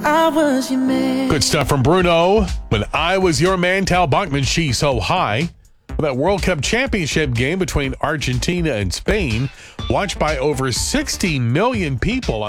I was your man. Good stuff from Bruno. When I was your man, Tal Bachman, She's So High. That World Cup championship game between Argentina and Spain, watched by over 60 million people on